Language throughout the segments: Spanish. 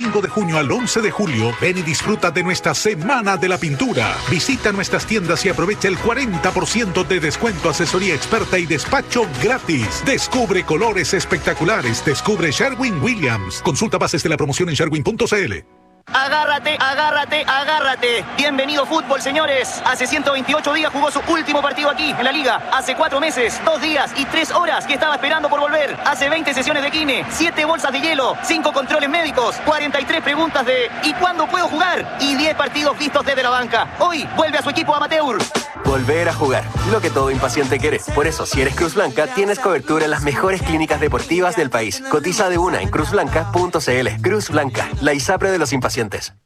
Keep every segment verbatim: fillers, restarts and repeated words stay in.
cinco de junio al once de julio, ven y disfruta de nuestra Semana de la Pintura. Visita nuestras tiendas y aprovecha el cuarenta por ciento de descuento, asesoría experta y despacho gratis. Descubre colores espectaculares. Descubre Sherwin-Williams. Consulta bases de la promoción en sherwin punto c l. Agárrate, agárrate, agárrate. Bienvenido fútbol, señores. Hace ciento veintiocho días jugó su último partido aquí, en la Liga. Hace cuatro meses, dos días y tres horas que estaba esperando por volver. Hace veinte sesiones de kine, siete bolsas de hielo, cinco controles médicos, cuarenta y tres preguntas de ¿y cuándo puedo jugar? Y diez partidos vistos desde la banca. Hoy vuelve a su equipo amateur. Volver a jugar, lo que todo impaciente quiere. Por eso, si eres Cruz Blanca, tienes cobertura en las mejores clínicas deportivas del país. Cotiza de una en cruz blanca punto c l. Cruz Blanca, la ISAPRE de los impacientes.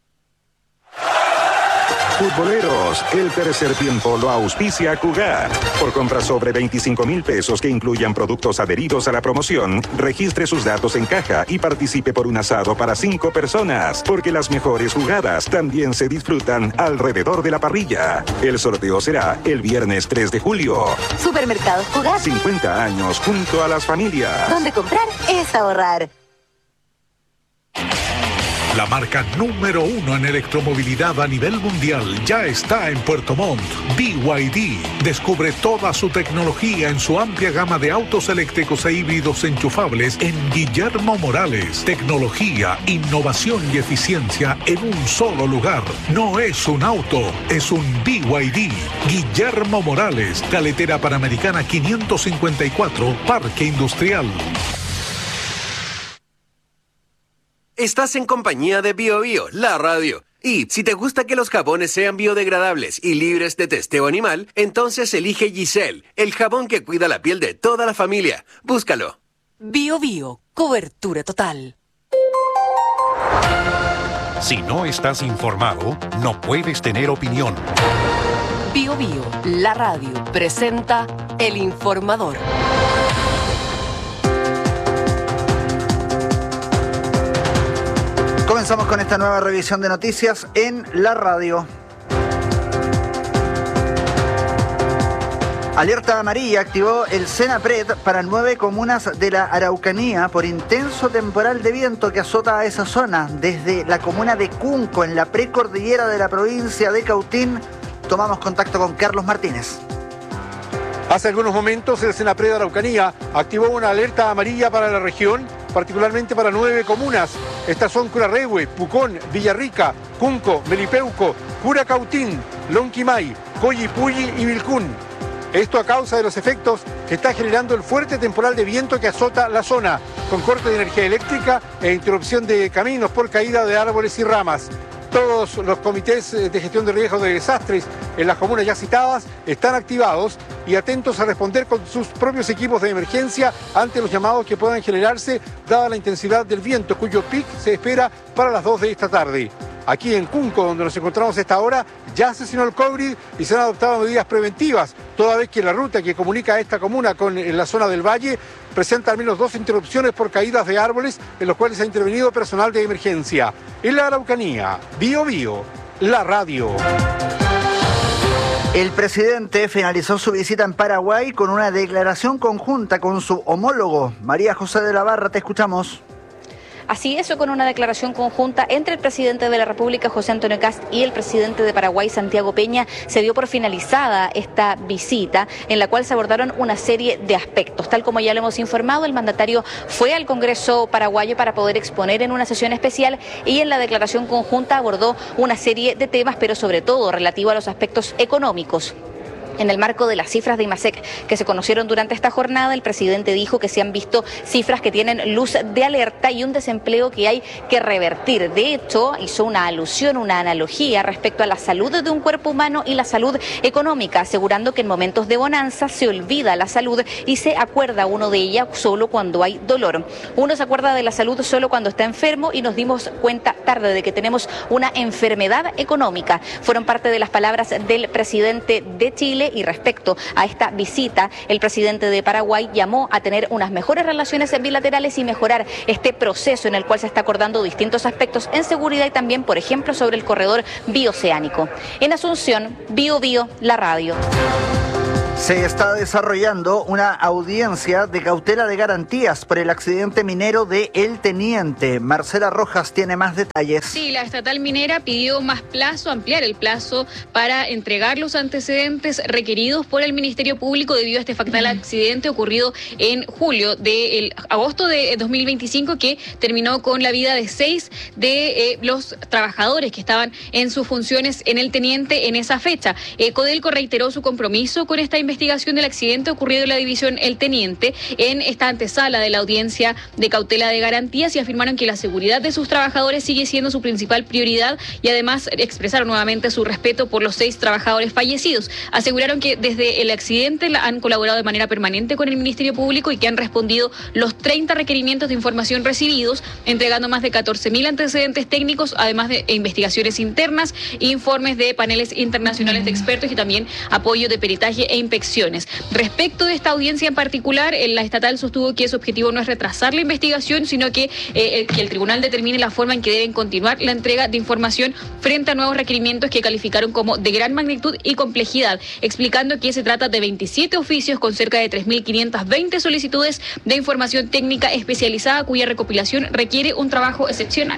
Futboleros, el tercer tiempo lo auspicia Cugat. Por compras sobre veinticinco mil pesos que incluyan productos adheridos a la promoción, registre sus datos en caja y participe por un asado para cinco personas, porque las mejores jugadas también se disfrutan alrededor de la parrilla. El sorteo será el viernes tres de julio. Supermercados Cugat. cincuenta años junto a las familias. Donde comprar es ahorrar. La marca número uno en electromovilidad a nivel mundial ya está en Puerto Montt. B Y D. Descubre toda su tecnología en su amplia gama de autos eléctricos e híbridos enchufables en Guillermo Morales. Tecnología, innovación y eficiencia en un solo lugar. No es un auto, es un B Y D. Guillermo Morales, Carretera Panamericana quinientos cincuenta y cuatro, Parque Industrial. Estás en compañía de Bio Bio, la radio. Y si te gusta que los jabones sean biodegradables y libres de testeo animal, entonces elige Giselle, el jabón que cuida la piel de toda la familia. Búscalo. Bio Bio, cobertura total. Si no estás informado, no puedes tener opinión. Bio Bio, la radio, presenta El Informador. Comenzamos con esta nueva revisión de noticias en la radio. Alerta amarilla activó el SENAPRED para nueve comunas de la Araucanía por intenso temporal de viento que azota a esa zona. Desde la comuna de Cunco, en la precordillera de la provincia de Cautín, tomamos contacto con Carlos Martínez. Hace algunos momentos el SENAPRED de Araucanía activó una alerta amarilla para la región, particularmente para nueve comunas. Estas son Curarrehue, Pucón, Villarrica, Cunco, Melipeuco, Curacautín, Lonquimay, Coyipulli y Vilcún. Esto a causa de los efectos que está generando el fuerte temporal de viento que azota la zona, con corte de energía eléctrica e interrupción de caminos por caída de árboles y ramas. Todos los comités de gestión de riesgo de desastres en las comunas ya citadas están activados y atentos a responder con sus propios equipos de emergencia ante los llamados que puedan generarse dada la intensidad del viento, cuyo pic se espera para las dos de esta tarde. Aquí en Cunco, donde nos encontramos a esta hora, ya se asesinó el COVID y se han adoptado medidas preventivas, toda vez que la ruta que comunica a esta comuna con la zona del valle presenta al menos dos interrupciones por caídas de árboles en los cuales ha intervenido personal de emergencia. En la Araucanía, Bio Bio, la radio. El presidente finalizó su visita en Paraguay con una declaración conjunta con su homólogo. María José de la Barra, te escuchamos. Así es, con una declaración conjunta entre el presidente de la República, José Antonio Kast, y el presidente de Paraguay, Santiago Peña, se dio por finalizada esta visita en la cual se abordaron una serie de aspectos. Tal como ya lo hemos informado, el mandatario fue al Congreso paraguayo para poder exponer en una sesión especial y en la declaración conjunta abordó una serie de temas, pero sobre todo relativo a los aspectos económicos. En el marco de las cifras de IMASEC que se conocieron durante esta jornada, el presidente dijo que se han visto cifras que tienen luz de alerta y un desempleo que hay que revertir. De hecho, hizo una alusión, una analogía respecto a la salud de un cuerpo humano y la salud económica, asegurando que en momentos de bonanza se olvida la salud y se acuerda uno de ella solo cuando hay dolor. Uno se acuerda de la salud solo cuando está enfermo y nos dimos cuenta tarde de que tenemos una enfermedad económica. Fueron parte de las palabras del presidente de Chile. Y respecto a esta visita, el presidente de Paraguay llamó a tener unas mejores relaciones bilaterales y mejorar este proceso en el cual se está acordando distintos aspectos en seguridad y también, por ejemplo, sobre el corredor bioceánico. En Asunción, Bio Bio, la radio. Se está desarrollando una audiencia de cautela de garantías por el accidente minero de El Teniente. Marcela Rojas tiene más detalles. Sí, la estatal minera pidió más plazo, ampliar el plazo para entregar los antecedentes requeridos por el Ministerio Público debido a este fatal accidente ocurrido en julio de el, agosto de dos mil veinticinco, que terminó con la vida de seis de eh, los trabajadores que estaban en sus funciones en El Teniente en esa fecha. Eh, Codelco reiteró su compromiso con esta investigación del accidente ocurrido en la división El Teniente en esta antesala de la audiencia de cautela de garantías, y afirmaron que la seguridad de sus trabajadores sigue siendo su principal prioridad, y además expresaron nuevamente su respeto por los seis trabajadores fallecidos. Aseguraron que desde el accidente han colaborado de manera permanente con el Ministerio Público y que han respondido los treinta requerimientos de información recibidos, entregando más de catorce mil antecedentes técnicos, además de investigaciones internas, informes de paneles internacionales de expertos y también apoyo de peritaje e inspecciones. Respecto de esta audiencia en particular, la estatal sostuvo que su objetivo no es retrasar la investigación, sino que, eh, que el tribunal determine la forma en que deben continuar la entrega de información frente a nuevos requerimientos que calificaron como de gran magnitud y complejidad, explicando que se trata de veintisiete oficios con cerca de tres mil quinientas veinte solicitudes de información técnica especializada cuya recopilación requiere un trabajo excepcional.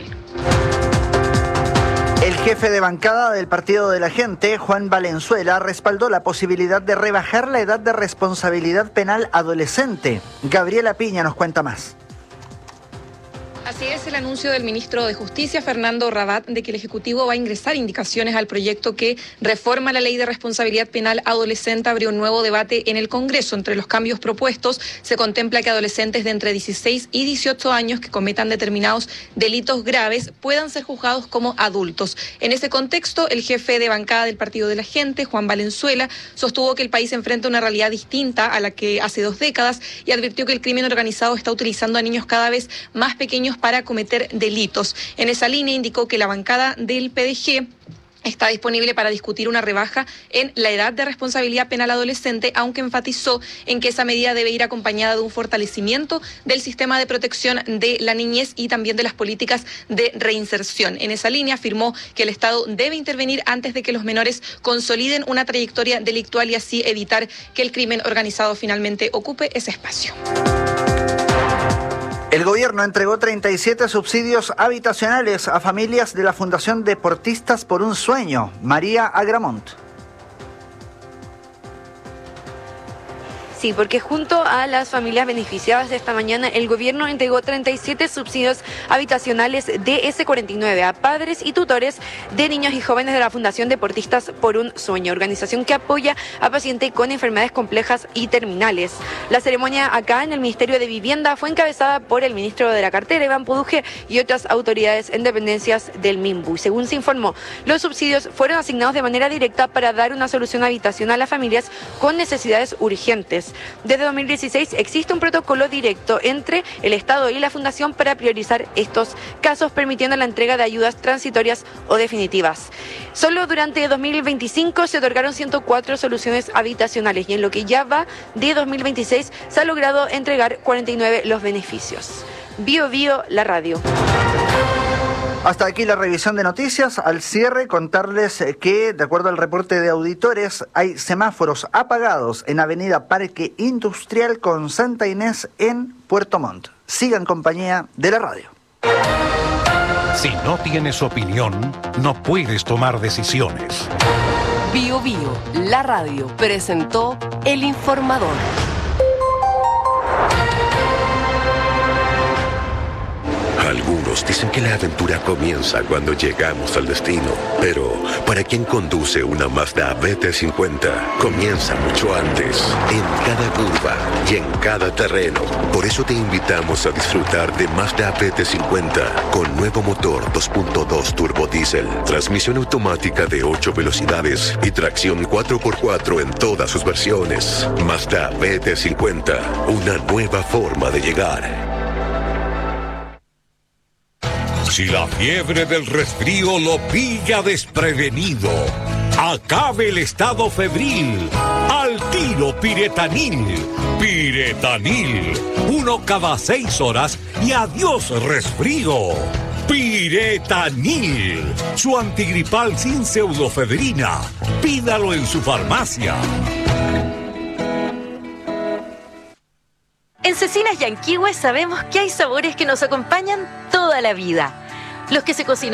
El jefe de bancada del Partido de la Gente, Juan Valenzuela, respaldó la posibilidad de rebajar la edad de responsabilidad penal adolescente. Gabriela Piña nos cuenta más. Así es el anuncio del ministro de Justicia, Fernando Rabat, de que el Ejecutivo va a ingresar indicaciones al proyecto que reforma la Ley de Responsabilidad Penal Adolescente. Abrió un nuevo debate en el Congreso. Entre los cambios propuestos se contempla que adolescentes de entre dieciséis y dieciocho años que cometan determinados delitos graves puedan ser juzgados como adultos. En ese contexto, el jefe de bancada del Partido de la Gente, Juan Valenzuela, sostuvo que el país enfrenta una realidad distinta a la que hace dos décadas y advirtió que el crimen organizado está utilizando a niños cada vez más pequeños para cometer delitos. En esa línea indicó que la bancada del P D G está disponible para discutir una rebaja en la edad de responsabilidad penal adolescente, aunque enfatizó en que esa medida debe ir acompañada de un fortalecimiento del sistema de protección de la niñez y también de las políticas de reinserción. En esa línea afirmó que el Estado debe intervenir antes de que los menores consoliden una trayectoria delictual y así evitar que el crimen organizado finalmente ocupe ese espacio. El gobierno entregó treinta y siete subsidios habitacionales a familias de la Fundación Deportistas por un Sueño. María Agramont. Sí, porque junto a las familias beneficiadas de esta mañana, el gobierno entregó treinta y siete subsidios habitacionales D S cuarenta y nueve a padres y tutores de niños y jóvenes de la Fundación Deportistas por un Sueño, organización que apoya a pacientes con enfermedades complejas y terminales. La ceremonia acá en el Ministerio de Vivienda fue encabezada por el ministro de la cartera, Iván Puduje, y otras autoridades en dependencias del MIMBU. Y según se informó, los subsidios fueron asignados de manera directa para dar una solución habitacional a familias con necesidades urgentes. Desde dos mil dieciséis existe un protocolo directo entre el Estado y la Fundación para priorizar estos casos, permitiendo la entrega de ayudas transitorias o definitivas. Solo durante dos mil veinticinco se otorgaron ciento cuatro soluciones habitacionales y en lo que ya va de dos mil veintiséis se ha logrado entregar cuarenta y nueve los beneficios. Bio Bio, la radio. Hasta aquí la revisión de noticias. Al cierre, contarles que, de acuerdo al reporte de auditores, hay semáforos apagados en Avenida Parque Industrial con Santa Inés en Puerto Montt. Siga en compañía de la radio. Si no tienes opinión, no puedes tomar decisiones. Bio Bio, la radio, presentó El Informador. Algunos dicen que la aventura comienza cuando llegamos al destino, pero para quien conduce una Mazda B T cincuenta, comienza mucho antes, en cada curva y en cada terreno. Por eso te invitamos a disfrutar de Mazda B T cincuenta con nuevo motor dos punto dos turbo diésel, transmisión automática de ocho velocidades y tracción cuatro por cuatro en todas sus versiones. Mazda B T cincuenta, una nueva forma de llegar. Si la fiebre del resfrío lo pilla desprevenido, acabe el estado febril. Al tiro Piretanil. Piretanil. Uno cada seis horas y adiós resfrío. Piretanil. Su antigripal sin pseudofedrina. Pídalo en su farmacia. En Cecinas Yanquihue sabemos que hay sabores que nos acompañan toda la vida. Los que se cocinan